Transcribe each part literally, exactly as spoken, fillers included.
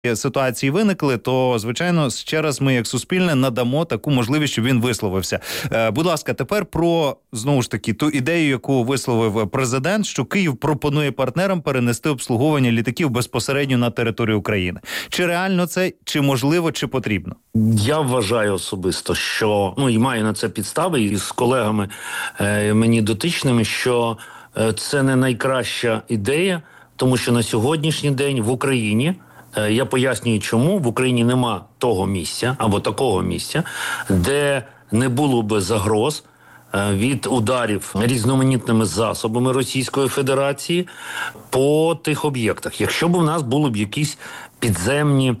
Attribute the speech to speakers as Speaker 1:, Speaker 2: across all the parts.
Speaker 1: ситуації виникли, то, звичайно, ще раз ми, як суспільне, надамо таку можливість, щоб він висловився. Е, будь ласка, тепер про, знову ж таки, ту ідею, яку висловив президент, що Київ пропонує партнерам перенести обслуговування літаків безпосередньо на територію України. Чи реально це, чи можливо, чи потрібно?
Speaker 2: Я вважаю особисто, що, ну, і маю на це підстави, і з колегами е, мені дотичними, що е, це не найкраща ідея, тому що на сьогоднішній день в Україні, я пояснюю, чому в Україні нема того місця або такого місця, де не було би загроз від ударів різноманітними засобами Російської Федерації по тих об'єктах. Якщо б у нас були б якісь підземні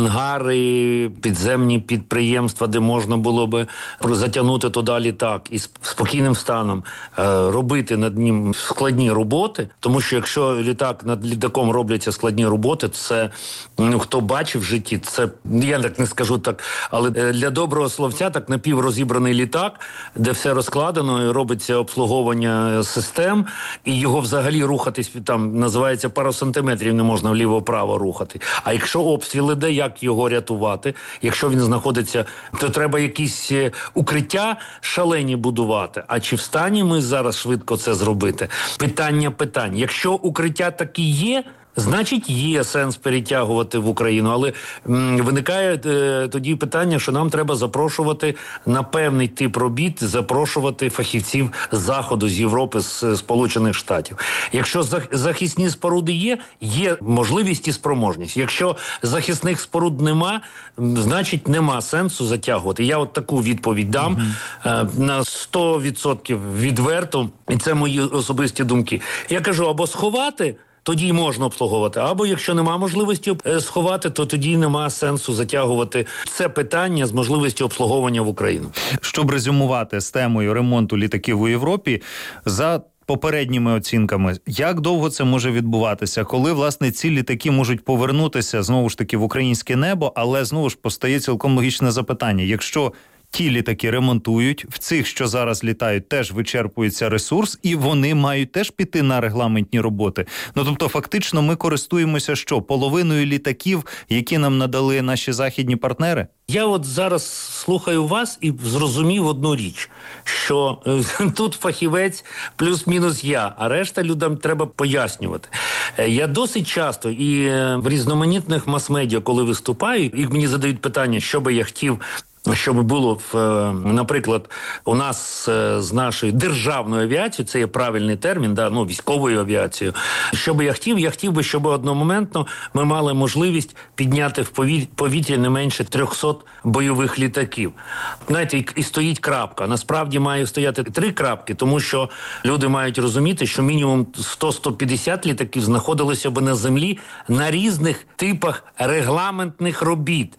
Speaker 2: ангари, підземні підприємства, де можна було би затягнути туди літак і спокійним станом е, робити над ним складні роботи, тому що якщо літак над літаком робляться складні роботи, це, ну, хто бачив в житті, це, я так не скажу так, але для доброго словця так напіврозібраний літак, де все розкладено і робиться обслуговування систем, і його взагалі рухатись, там називається пару сантиметрів не можна вліво-право рухати. А якщо обстріл іде, як його рятувати? Якщо він знаходиться, то треба якісь укриття шалені будувати. А чи в стані ми зараз швидко це зробити? Питання питань. Якщо укриття такі є, значить, є сенс перетягувати в Україну, але м, виникає е, тоді питання, що нам треба запрошувати на певний тип робіт, запрошувати фахівців з Заходу, з Європи, з Сполучених Штатів. Якщо захисні споруди є, є можливість і спроможність. Якщо захисних споруд нема, значить нема сенсу затягувати. Я от таку відповідь дам mm-hmm. е, на сто відсотків відверто, і це мої особисті думки. Я кажу, або сховати, тоді можна обслуговувати. Або якщо нема можливості сховати, то тоді нема сенсу затягувати це питання з можливістю обслуговування в Україну.
Speaker 1: Щоб резюмувати з темою ремонту літаків у Європі, за попередніми оцінками, як довго це може відбуватися, коли, власне, ці літаки можуть повернутися, знову ж таки, в українське небо, але, знову ж, постає цілком логічне запитання. Якщо ті літаки ремонтують, в цих, що зараз літають, теж вичерпується ресурс, і вони мають теж піти на регламентні роботи. Ну, тобто, фактично, ми користуємося що? Половиною літаків, які нам надали наші західні партнери?
Speaker 2: Я от зараз слухаю вас і зрозумів одну річ, що е, тут фахівець плюс-мінус я, а решта людям треба пояснювати. Е, я досить часто і е, в різноманітних мас-медіа, коли виступаю, і мені задають питання, що би я хотів, щоб було, наприклад, у нас з нашою державною авіацією, це є правильний термін, да, ну, військовою авіацією. Що би я хотів? Я хотів би, щоб одномоментно ми мали можливість підняти в повітря не менше трьохсот бойових літаків. Знаєте, і, і стоїть крапка. Насправді має стояти три крапки, тому що люди мають розуміти, що мінімум сто - сто п'ятдесят літаків знаходилися б на землі на різних типах регламентних робіт.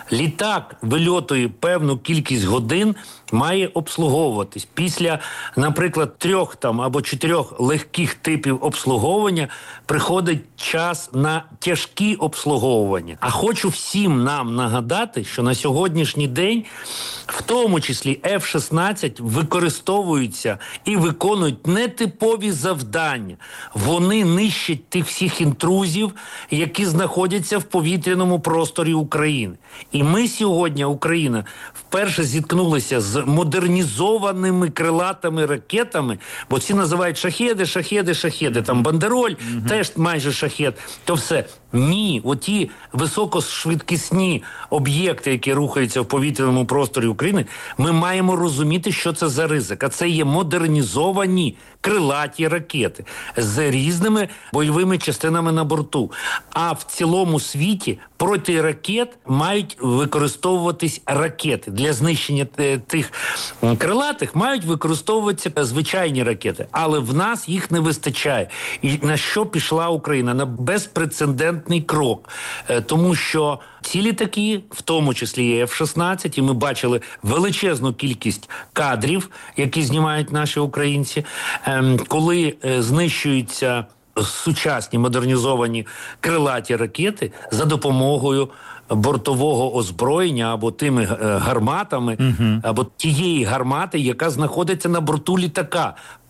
Speaker 2: Літак вильотує певну кількість годин, має обслуговуватись. Після, наприклад, трьох там або чотирьох легких типів обслуговування приходить час на тяжкі обслуговування. А хочу всім нам нагадати, що на сьогоднішній день, в тому числі еф шістнадцять, використовуються і виконують нетипові завдання. Вони нищать тих всіх інтрузів, які знаходяться в повітряному просторі України. І ми сьогодні, Україна, вперше зіткнулися з модернізованими крилатими ракетами, бо ці називають шахеди, шахеди, шахеди, там бандероль, mm-hmm. теж майже шахед, то все. Ні, оті високошвидкісні об'єкти, які рухаються в повітряному просторі України, ми маємо розуміти, що це за ризик. А це є модернізовані крилаті ракети з різними бойовими частинами на борту. А в цілому світі проти ракет мають використовуватись ракети. Для знищення тих крилатих мають використовуватися звичайні ракети. Але в нас їх не вистачає. І на що пішла Україна? На безпрецедентний крок. Тому що ці літаки, в тому числі і еф шістнадцять, і ми бачили величезну кількість кадрів, які знімають наші українці, коли знищуються сучасні модернізовані крилаті ракети за допомогою бортового озброєння або тими гарматами, uh-huh. або тієї гармати, яка знаходиться на борту літака.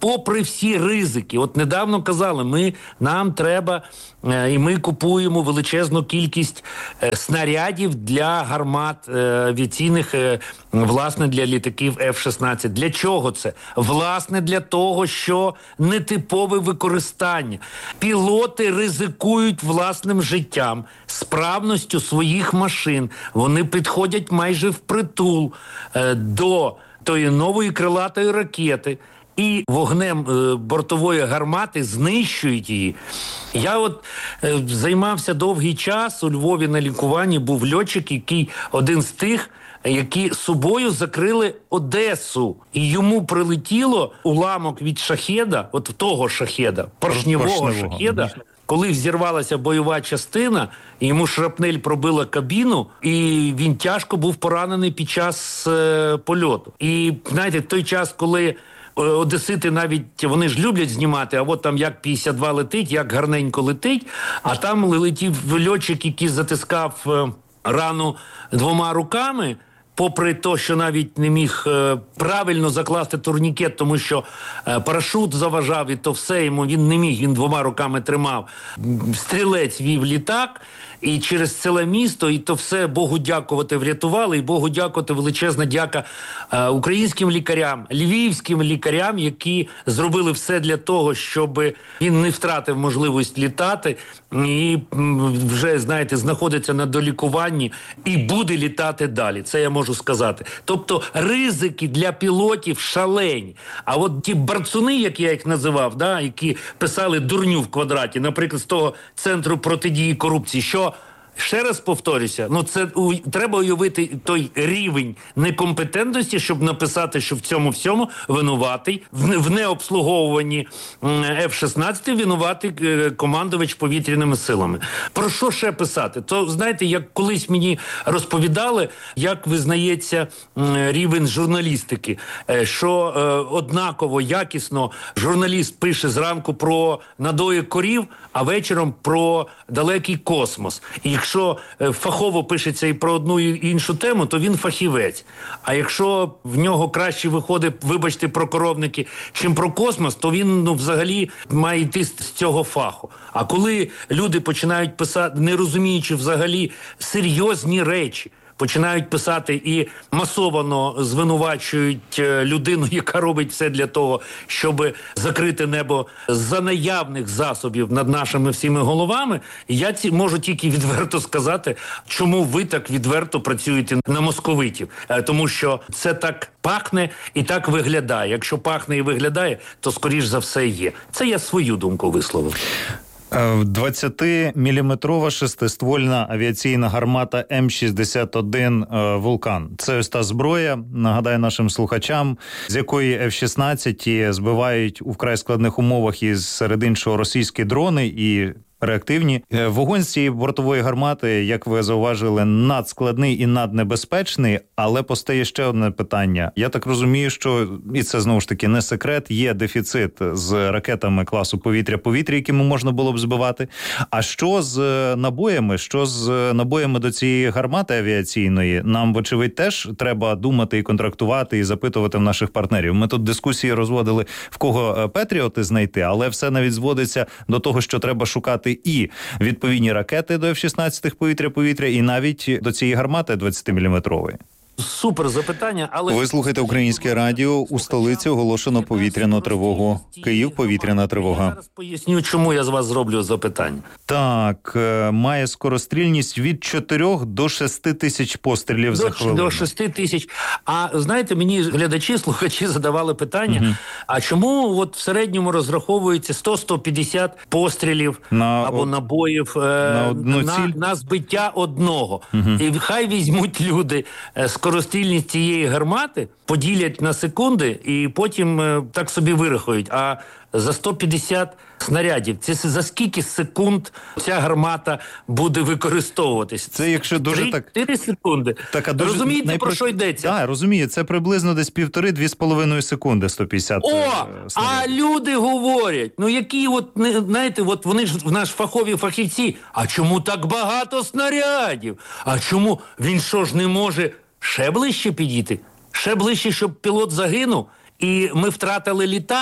Speaker 2: попри всі ризики. От недавно казали, ми, нам треба, е, і ми купуємо величезну кількість е, снарядів для гармат е, авіаційних, е, власне, для літаків еф шістнадцять. Для чого це? Власне, для того, що нетипове використання. Пілоти ризикують власним життям, справністю своїх машин. Вони підходять майже впритул е, до тої нової крилатої ракети і вогнем е, бортової гармати знищують її. Я от е, займався довгий час, у Львові на лікуванні був льотчик, який один з тих, які собою закрили Одесу. І йому прилетіло уламок від шахеда, от того шахеда, поршневого, поршневого. шахеда, коли взірвалася бойова частина, йому шрапнель пробила кабіну, і він тяжко був поранений під час е, польоту. І, знаєте, в той час, коли одесити навіть, вони ж люблять знімати, а от там як п'ятдесят два летить, як гарненько летить, а там летів льотчик, який затискав е, рану двома руками, попри те, що навіть не міг е, правильно закласти турнікет, тому що е, парашут заважав, і то все йому, він не міг, він двома руками тримав. Стрілець вів літак, і через ціле місто, і то все, Богу дякувати, врятували, і Богу дякувати, величезна дяка е, українським лікарям, львівським лікарям, які зробили все для того, щоб він не втратив можливість літати, і м, вже, знаєте, знаходиться на долікуванні, і буде літати далі. Це я можу сказати. Тобто ризики для пілотів шалені. А от ті барцуни, як я їх називав, да, які писали дурню в квадраті, наприклад, з того Центру протидії корупції, що, ще раз повторюся, ну це у, треба уявити той рівень некомпетентності, щоб написати, що в цьому всьому винуватий, в, в необслуговуванні еф шістнадцять винуватий е, командувач повітряними силами. Про що ще писати? То, знаєте, як колись мені розповідали, як визнається е, рівень журналістики, е, що е, однаково, якісно журналіст пише зранку про надої корів, а вечором про далекий космос. І якщо фахово пишеться і про одну і іншу тему, то він фахівець. А якщо в нього краще виходить, вибачте, про коровники, чим про космос, то він, ну, взагалі має йти з цього фаху. А коли люди починають писати, не розуміючи взагалі серйозні речі, починають писати і масовано звинувачують людину, яка робить все для того, щоб закрити небо за наявних засобів над нашими всіми головами, я ці можу тільки відверто сказати, чому ви так відверто працюєте на московитів. Тому що це так пахне і так виглядає. Якщо пахне і виглядає, то скоріш за все є. Це я свою думку висловив.
Speaker 1: двадцятиміліметрова шестиствольна авіаційна гармата ем шістдесят один «Вулкан». Це ось та зброя, нагадаю нашим слухачам, з якої еф шістнадцять збивають у вкрай складних умовах і серед іншого російські дрони і реактивні. Вогонь з цієї бортової гармати, як ви зауважили, надскладний і наднебезпечний, але постає ще одне питання. Я так розумію, що, і це знову ж таки не секрет, є дефіцит з ракетами класу повітря-повітря, якими можна було б збивати. А що з набоями? Що з набоями до цієї гармати авіаційної? Нам, вочевидь, теж треба думати і контрактувати, і запитувати в наших партнерів. Ми тут дискусії розводили, в кого Петріоти знайти, але все навіть зводиться до того, що треба шукати і відповідні ракети до еф шістнадцять повітря-повітря, і навіть до цієї гармати двадцятиміліметрової.
Speaker 2: Супер запитання, але...
Speaker 1: Ви слухаєте Українське радіо. У столиці оголошено повітряну тривогу. Київ, повітряна тривога.
Speaker 2: Я зараз поясню, чому я з вас зроблю запитання.
Speaker 1: Так, має скорострільність від чотирьох до шести тисяч пострілів
Speaker 2: до,
Speaker 1: за хвилину.
Speaker 2: До шести тисяч. А знаєте, мені глядачі, слухачі задавали питання, угу. а чому от в середньому розраховується сто - сто п'ятдесят пострілів на, або набоїв на, одну на, ціль? на збиття одного? Угу. І хай візьмуть люди скорострільність цієї гармати, поділять на секунди і потім е, так собі вирахують. А за сто п'ятдесят снарядів, це за скільки секунд ця гармата буде використовуватись? Це якщо дуже так... чотири секунди. Так, а дуже... Розумієте, найпрост... про що йдеться?
Speaker 1: Так, розумію. Це приблизно десь півтори-дві з половиною секунди сто п'ятдесят
Speaker 2: О,
Speaker 1: снарядів.
Speaker 2: А люди говорять, ну які от, знаєте, от вони ж в наш фахові фахівці, а чому так багато снарядів? А чому він що ж не може ще ближче підійти? Ще ближче, щоб пілот загинув, і ми втратили літак?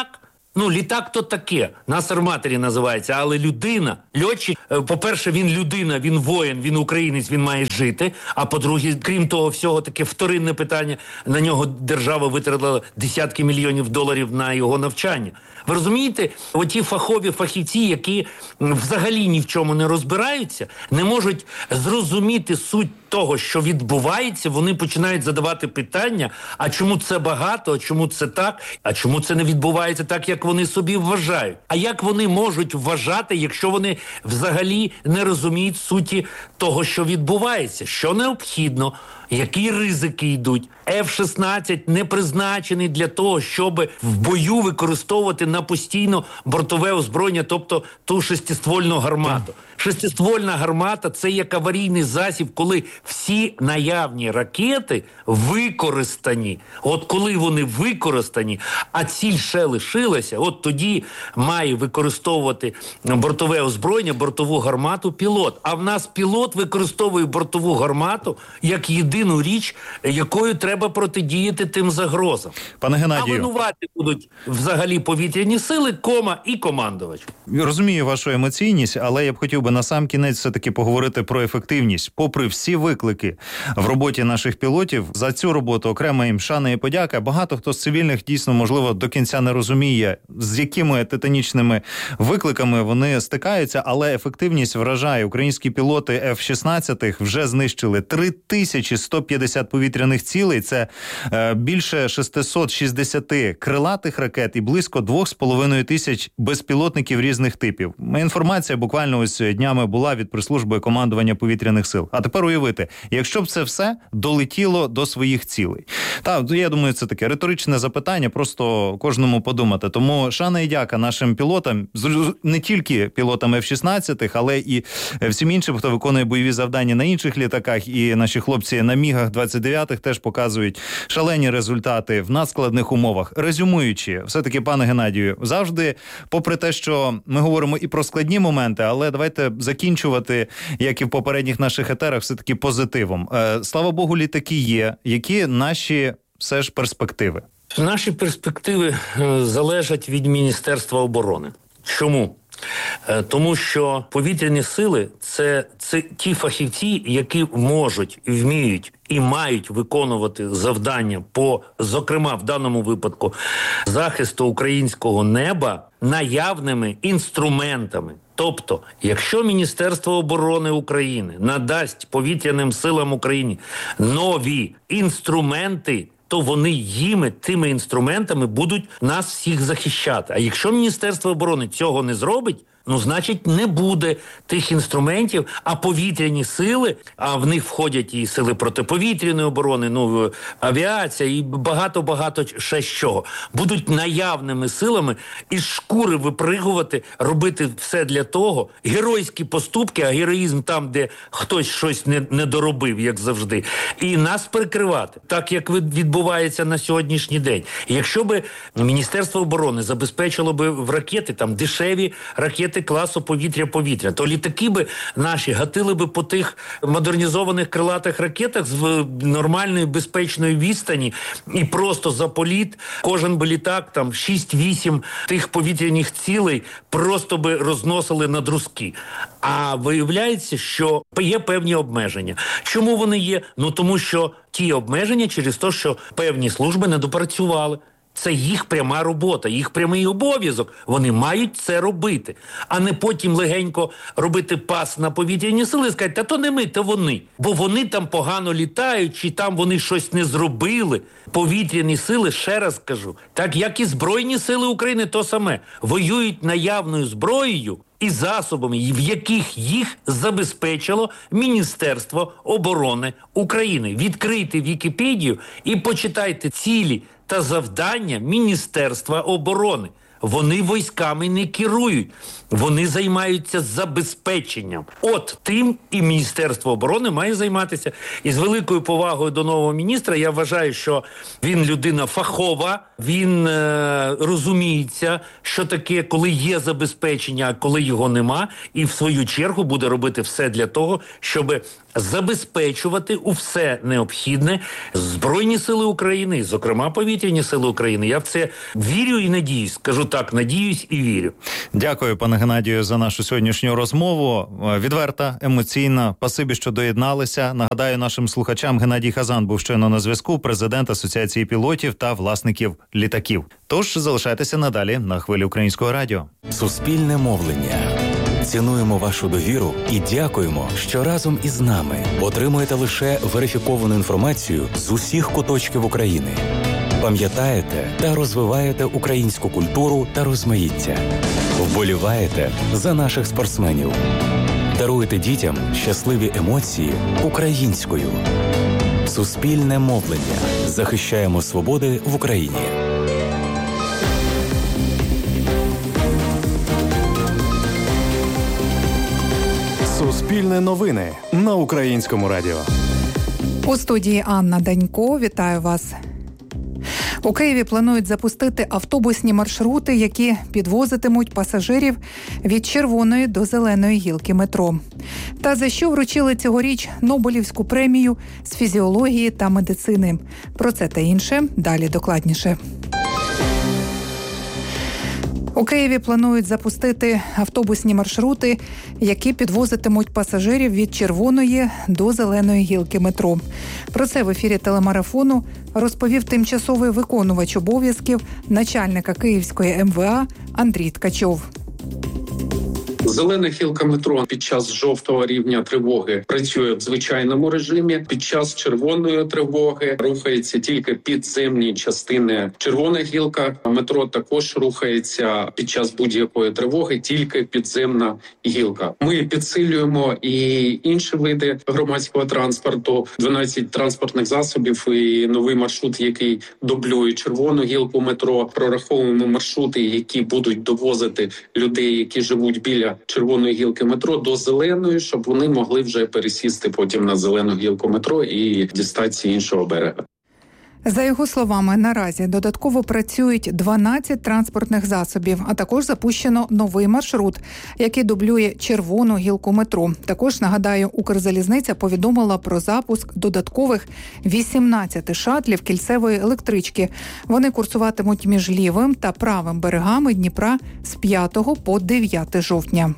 Speaker 2: Ну, літак то таке, нас арматері називається, але людина, льотчик, по-перше, він людина, він воїн, він українець, він має жити, а по-друге, крім того всього, таке вторинне питання, на нього держава витратила десятки мільйонів доларів на його навчання. Ви розумієте, оті фахові фахівці, які взагалі ні в чому не розбираються, не можуть зрозуміти суть того, що відбувається, вони починають задавати питання, а чому це багато, а чому це так, а чому це не відбувається так, як вони собі вважають. А як вони можуть вважати, якщо вони взагалі не розуміють суті того, що відбувається, що необхідно, які ризики йдуть. еф шістнадцять не призначений для того, щоб в бою використовувати на постійно бортове озброєння, тобто ту шестиствольну гармату. Шестиствольна гармата – це як аварійний засіб, коли всі наявні ракети використані. От коли вони використані, а ціль ще лишилася, от тоді має використовувати бортове озброєння, бортову гармату пілот. А в нас пілот використовує бортову гармату як єдину річ, якою треба протидіяти тим загрозам.
Speaker 1: Пане Геннадію,
Speaker 2: а винувати будуть взагалі повітряні сили, кома і командувач.
Speaker 1: Розумію вашу емоційність, але я б хотів би на сам кінець все-таки поговорити про ефективність. Попри всі виклики в роботі наших пілотів, за цю роботу окрема їм шана і подяка. Багато хто з цивільних дійсно, можливо, до кінця не розуміє, з якими титанічними викликами вони стикаються, але ефективність вражає. Українські пілоти еф шістнадцять вже знищили три тисячі сто п'ятдесят повітряних цілей. Це е, більше шістсот шістдесят крилатих ракет і близько двох з половиною тисяч безпілотників різних типів. Інформація буквально ось днями була від прес-служби командування повітряних сил. А тепер уявити, якщо б це все долетіло до своїх цілей. Та, я думаю, це таке риторичне запитання, просто кожному подумати. Тому шана і дяка нашим пілотам, не тільки пілотам еф шістнадцять, але і всім іншим, хто виконує бойові завдання на інших літаках, і наші хлопці на мігах двадцять дев'ять теж показують шалені результати в надскладних умовах. Резюмуючи, все-таки, пане Геннадію, завжди, попри те, що ми говоримо і про складні моменти, але давайте закінчувати, як і в попередніх наших етерах, все-таки позитивом. Е, слава Богу, літаки є. Які наші все ж перспективи?
Speaker 2: Наші перспективи е, залежать від Міністерства оборони. Чому? Е, тому що повітряні сили – це, це ті фахівці, які можуть, вміють і мають виконувати завдання по, зокрема, в даному випадку, захисту українського неба наявними інструментами. Тобто, якщо Міністерство оборони України надасть повітряним силам України нові інструменти, то вони їми, тими інструментами будуть нас всіх захищати. А якщо Міністерство оборони цього не зробить, ну, значить, не буде тих інструментів, а повітряні сили, а в них входять і сили протиповітряної оборони, ну, авіація і багато-багато ще чого, будуть наявними силами із шкури випригувати, робити все для того, геройські поступки, а героїзм там, де хтось щось не, не доробив, як завжди, і нас перекривати, так як відбувається на сьогоднішній день. І якщо би Міністерство оборони забезпечило би в ракети, там, дешеві ракети класу повітря-повітря, то літаки би наші гатили би по тих модернізованих крилатих ракетах з нормальної безпечної відстані і просто за політ кожен би літак, там шість-вісім тих повітряних цілей просто би розносили на друзки. А виявляється, що є певні обмеження. Чому вони є? Ну тому що ті обмеження через те, що певні служби не допрацювали. Це їх пряма робота, їх прямий обов'язок. Вони мають це робити. А не потім легенько робити пас на повітряні сили і сказати, та то не ми, то вони. Бо вони там погано літають, чи там вони щось не зробили. Повітряні сили, ще раз кажу, так як і Збройні сили України, то саме. Воюють наявною зброєю і засобами, в яких їх забезпечило Міністерство оборони України. Відкрийте Вікіпедію і почитайте цілі та завдання Міністерства оборони. Вони військами не керують, вони займаються забезпеченням. От тим і Міністерство оборони має займатися. І з великою повагою до нового міністра я вважаю, що він людина фахова, він е, розуміється, що таке, коли є забезпечення, а коли його нема, і в свою чергу буде робити все для того, щоб забезпечувати у все необхідне Збройні сили України, зокрема повітряні сили України. Я в це вірю і надіюсь. Скажу так, надіюсь і вірю.
Speaker 1: Дякую, пане Геннадію, за нашу сьогоднішню розмову. Відверта, емоційна. Спасибі, що доєдналися. Нагадаю нашим слухачам, Геннадій Хазан був щойно на зв'язку, президент Асоціації пілотів та власників літаків. Тож залишайтеся надалі на хвилі Українського радіо.
Speaker 3: Суспільне мовлення. Цінуємо вашу довіру і дякуємо, що разом із нами отримуєте лише верифіковану інформацію з усіх куточків України. Пам'ятаєте та розвиваєте українську культуру та розмаїття. Вболіваєте за наших спортсменів. Даруєте дітям щасливі емоції українською. Суспільне мовлення. Захищаємо свободи в Україні.
Speaker 4: Суспільне новини на Українському радіо.
Speaker 5: У студії Анна Данько. Вітаю вас. У Києві планують запустити автобусні маршрути, які підвозитимуть пасажирів від Червоної до Зеленої гілки метро. Та за що вручили цьогоріч Нобелівську премію з фізіології та медицини. Про це та інше далі докладніше. У Києві планують запустити автобусні маршрути, які підвозитимуть пасажирів від Червоної до Зеленої гілки метро. Про це в ефірі телемарафону розповів тимчасовий виконувач обов'язків начальника Київської ем ве а Андрій Ткачов.
Speaker 6: Зелена гілка метро під час жовтого рівня тривоги працює в звичайному режимі. Під час червоної тривоги рухається тільки підземні частини. Червона гілка метро також рухається під час будь-якої тривоги, тільки підземна гілка. Ми підсилюємо і інші види громадського транспорту, дванадцять транспортних засобів і новий маршрут, який дублює червону гілку метро. Прораховуємо маршрути, які будуть довозити людей, які живуть біля червоної гілки метро до зеленої, щоб вони могли вже пересісти потім на зелену гілку метро і дістатися іншого берега.
Speaker 5: За його словами, наразі додатково працюють дванадцять транспортних засобів, а також запущено новий маршрут, який дублює червону гілку метро. Також, нагадаю, Укрзалізниця повідомила про запуск додаткових вісімнадцяти шатлів кільцевої електрички. Вони курсуватимуть між лівим та правим берегами Дніпра з п'ятого по дев'яте жовтня.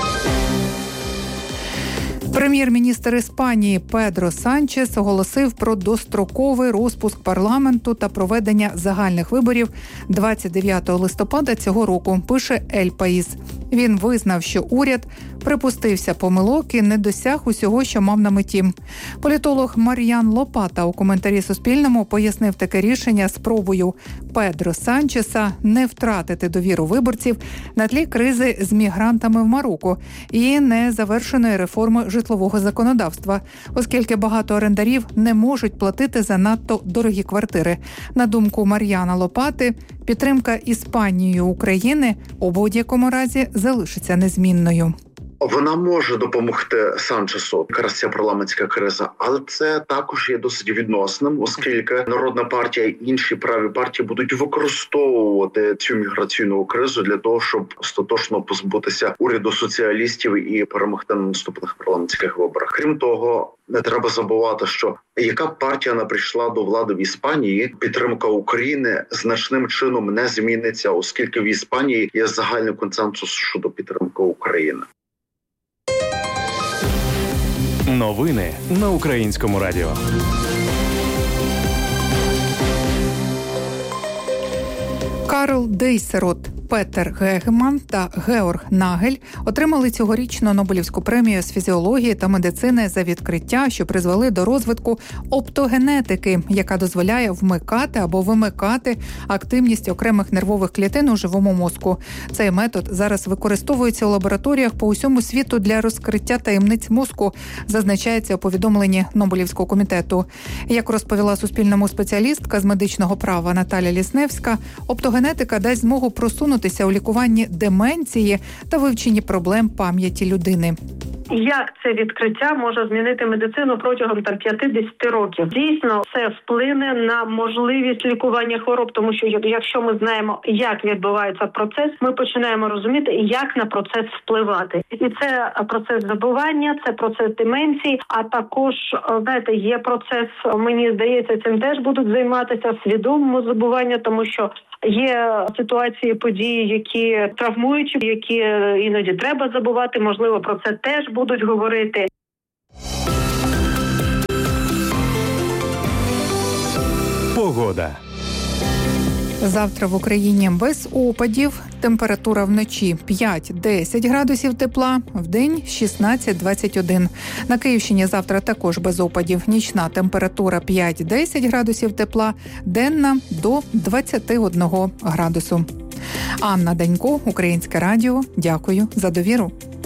Speaker 5: Прем'єр-міністр Іспанії Педро Санчес оголосив про достроковий розпуск парламенту та проведення загальних виборів двадцять дев'ятого листопада цього року, пише Ель Паїс. Він визнав, що уряд припустився помилок і не досяг усього, що мав на меті. Політолог Мар'ян Лопата у коментарі Суспільному пояснив таке рішення спробою Педро Санчеса не втратити довіру виборців на тлі кризи з мігрантами в Марокко і незавершеної реформи житлового законодавства, оскільки багато орендарів не можуть платити за надто дорогі квартири. На думку Мар'яна Лопати, підтримка Іспанією України у будь-якому разі залишиться незмінною.
Speaker 7: Вона може допомогти Санчесу, якраз ця парламентська криза, але це також є досить відносним, оскільки Народна партія і інші праві партії будуть використовувати цю міграційну кризу для того, щоб остаточно позбутися уряду соціалістів і перемогти на наступних парламентських виборах. Крім того, не треба забувати, що яка партія не прийшла до влади в Іспанії, підтримка України значним чином не зміниться, оскільки в Іспанії є загальний консенсус щодо підтримки України.
Speaker 4: Новини на Українському радіо.
Speaker 5: Карл Дейсерот, Петер Гегеман та Георг Нагель отримали цьогорічну Нобелівську премію з фізіології та медицини за відкриття, що призвели до розвитку оптогенетики, яка дозволяє вмикати або вимикати активність окремих нервових клітин у живому мозку. Цей метод зараз використовується у лабораторіях по усьому світу для розкриття таємниць мозку, зазначається у повідомленні Нобелівського комітету. Як розповіла Суспільному спеціалістка з медичного права Наталя Лісневська, оптогенетика дасть змогу просунути у лікуванні деменції та вивченні проблем пам'яті людини.
Speaker 8: як це відкриття може змінити медицину протягом там п'ятдесят років. Дійсно, це вплине на можливість лікування хвороб, тому що якщо ми знаємо, як відбувається процес, ми починаємо розуміти, як на процес впливати. І це процес забування, це процес деменції, а також, знаєте, є процес, мені здається, цим теж будуть займатися, свідомому забування, тому що є ситуації, події, які травмуючі, які іноді треба забувати, можливо, про це теж будуть говорити.
Speaker 4: Погода.
Speaker 5: Завтра в Україні без опадів. Температура вночі п'ять-десять градусів тепла, вдень шістнадцять-двадцять один. На Київщині завтра також без опадів. Нічна температура п'ять-десять градусів тепла, денна до двадцять один градусу. Анна Данько, Українське радіо. Дякую за довіру.